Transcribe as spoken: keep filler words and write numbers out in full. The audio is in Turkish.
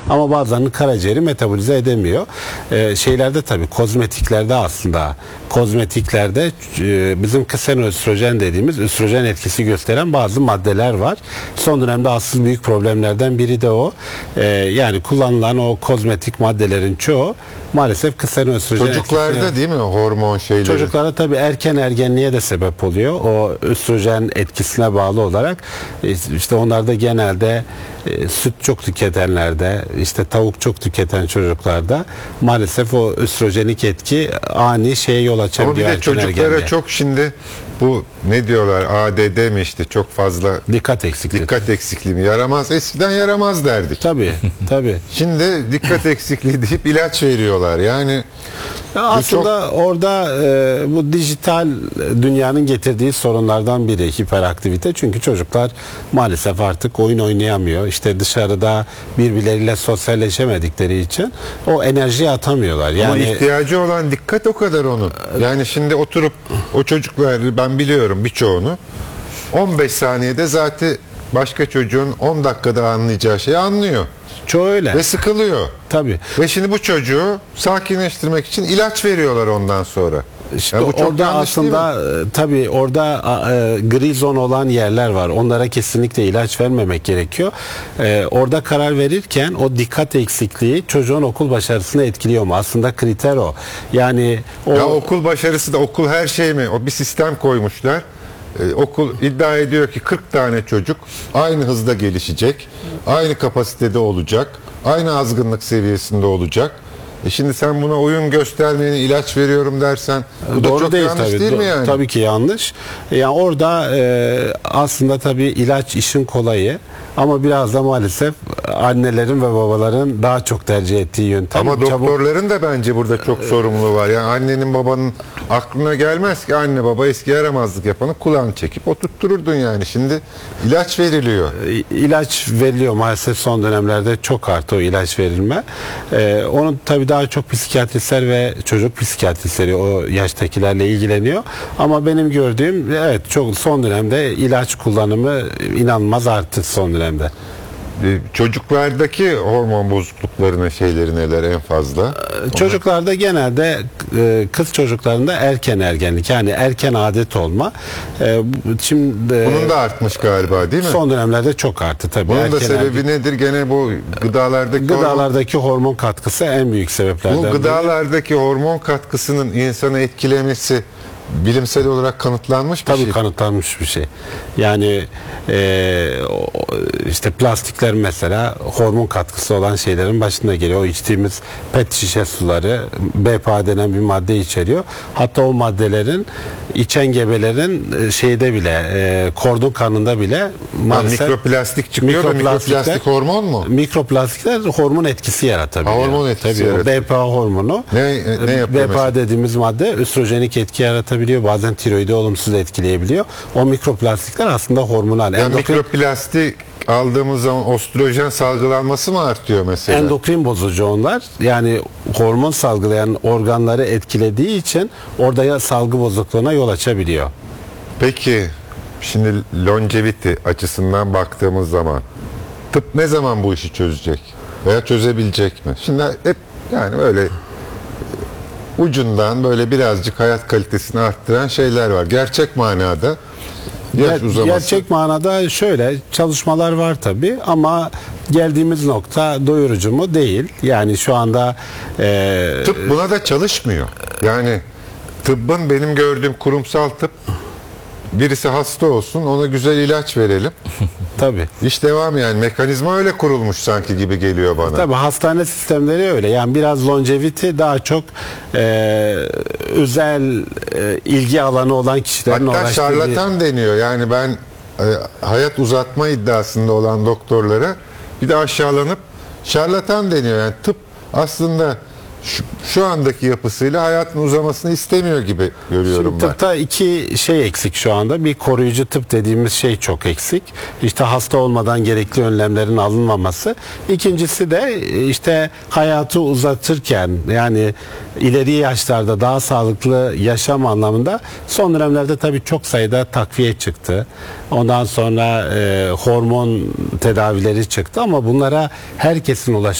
Ama bazılarının karaciğeri metabolize edemiyor. E, şeylerde tabii kozmetiklerde aslında kozmetiklerde e, bizim ksenoöstrojen dediğimiz östrojen etkisi gösteren bazı maddeler var. Son dönemde asıl büyük problemlerden biri de o. E, yani kullanılan o kozmetik maddelerin çoğu maalesef ksenoöstrojen çocuklarda etkisine, değil mi hormon şeyleri? Çocuklara tabii erken ergenliğe de sebep oluyor. O östrojen etkisine bağlı olarak işte onlarda genelde e, süt çok tüketenlerde, işte tavuk çok tüketen çocuklarda maalesef o östrojenik etki ani şeye yol açabiliyor. Ama bir de çocuklara ergenliğe. Çok şimdi bu ne diyorlar, A D D mi işte, çok fazla dikkat eksikliği. Dikkat eksikliği mi? Yaramaz. Eskiden yaramaz derdik. Tabii, tabii. Şimdi dikkat eksikliği deyip ilaç veriyorlar. Yani ya aslında çok... orada e, bu dijital dünyanın getirdiği sorunlardan biri hiperaktivite. Çünkü çocuklar maalesef artık oyun oynayamıyor. İşte dışarıda birbirleriyle sosyalleşemedikleri için o enerjiyi atamıyorlar. Yani ama ihtiyacı olan dikkat o kadar onun. Yani şimdi oturup o çocukları ben biliyorum birçoğunu on beş saniyede zaten başka çocuğun on dakikada anlayacağı şeyi anlıyor. Çoğu öyle. Ve sıkılıyor. Tabii. Ve şimdi bu çocuğu sakinleştirmek için ilaç veriyorlar ondan sonra. İşte yani bu çok orada aslında tabii orada e, gri zon olan yerler var. Onlara kesinlikle ilaç vermemek gerekiyor. E, orada karar verirken o dikkat eksikliği çocuğun okul başarısını etkiliyor mu? Aslında kriter o. Yani o... Ya okul başarısı da okul her şey mi? O bir sistem koymuşlar. Ee, okul iddia ediyor ki kırk tane çocuk aynı hızda gelişecek, aynı kapasitede olacak, aynı azgınlık seviyesinde olacak. E şimdi sen buna oyun göstermeyeni ilaç veriyorum dersen bu doğru da çok değil, yanlış tabii. değil mi yani? Tabii ki yanlış. Yani orada e, aslında tabii ilaç işin kolayı ama biraz da maalesef annelerin ve babaların daha çok tercih ettiği yöntem. Ama doktorların Çabuk... da bence burada çok sorumluluğu var. Yani annenin babanın aklına gelmez ki anne baba eski yaramazlık yapanı kulağını çekip oturttururdun yani. Şimdi ilaç veriliyor. İlaç veriliyor maalesef, son dönemlerde çok arttı o ilaç verilme. Ee, onun tabii daha çok psikiyatristler ve çocuk psikiyatristleri o yaştakilerle ilgileniyor. Ama benim gördüğüm evet çok son dönemde ilaç kullanımı inanılmaz arttı son dönemde. Çocuklardaki hormon bozukluklarının şeyleri neler en fazla? Çocuklarda genelde kız çocuklarında erken ergenlik, yani erken adet olma. Şimdi bunun da artmış galiba değil mi? Son dönemlerde çok arttı tabii. Bunun erken da sebebi ergen... nedir? Gene bu gıdalardaki gıdalardaki hormon, hormon katkısı en büyük sebeplerden. Bu gıdalardaki biri. Hormon katkısının insanı etkilemesi bilimsel olarak kanıtlanmış bir Tabii şey. Tabii kanıtlanmış bir şey. Yani e, işte plastikler mesela hormon katkısı olan şeylerin başında geliyor. O içtiğimiz pet şişe suları B P A denen bir madde içeriyor. Hatta o maddelerin içen gebelerin şeyde bile e, kordon kanında bile maalesef yani mikroplastik çıkıyor da mikroplastik hormon mu? Mikroplastikler hormon etkisi yaratabiliyor. Ha, hormon etkisi Tabii yaratıyor. o B P A hormonu ne, ne yapıyor B P A dediğimiz madde östrojenik etki yaratabiliyor. Bazen tiroidi olumsuz etkileyebiliyor. O mikroplastikler aslında hormonal. Yani endokrin, mikroplastik aldığımız zaman östrojen salgılanması mı artıyor mesela? Endokrin bozucu onlar. Yani hormon salgılayan organları etkilediği için orada ya salgı bozukluğuna yol açabiliyor. Peki şimdi longevity açısından baktığımız zaman tıp ne zaman bu işi çözecek? Veya çözebilecek mi? Şimdi hep yani böyle ucundan böyle birazcık hayat kalitesini arttıran şeyler var. Gerçek manada yaş uzaması. Gerçek manada şöyle çalışmalar var tabii ama geldiğimiz nokta doyurucu mu? Değil. Yani şu anda e, tıp buna da çalışmıyor. Yani tıbbın benim gördüğüm kurumsal tıp birisi hasta olsun ona güzel ilaç verelim. Tabii. İş devam yani. Mekanizma öyle kurulmuş sanki gibi geliyor bana. Tabii hastane sistemleri öyle. Yani biraz longevity daha çok e, özel e, ilgi alanı olan kişilerin hatta uğraştığı. Şarlatan deniyor. Yani ben e, hayat uzatma iddiasında olan doktorlara bir de aşağılanıp şarlatan deniyor. Yani tıp aslında Şu, şu andaki yapısıyla hayatın uzamasını istemiyor gibi görüyorum. Şimdi ben. Tıpta iki şey eksik şu anda. Bir, koruyucu tıp dediğimiz şey çok eksik. İşte hasta olmadan gerekli önlemlerin alınmaması. İkincisi de işte hayatı uzatırken yani ileri yaşlarda daha sağlıklı yaşam anlamında son dönemlerde tabii çok sayıda takviye çıktı. Ondan sonra e, hormon tedavileri çıktı ama bunlara herkesin ulaşabilmesi